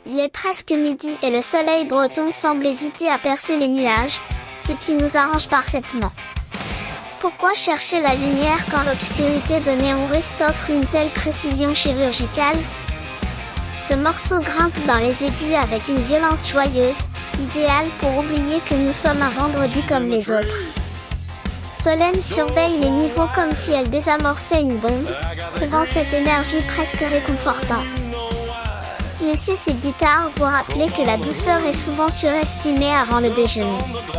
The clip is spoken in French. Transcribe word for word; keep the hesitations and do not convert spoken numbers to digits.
Il est presque midi et le soleil breton semble hésiter à percer les nuages, ce qui nous arrange parfaitement. Pourquoi chercher la lumière quand l'obscurité de Néon Rust offre une telle précision chirurgicale? Ce morceau grimpe dans les aigus avec une violence joyeuse, idéale pour oublier que nous sommes un vendredi comme les autres. Solène surveille les niveaux comme si elle désamorçait une bombe, trouvant cette énergie presque réconfortante. Laisser cette guitare vous rappeler que la douceur est souvent surestimée avant le déjeuner.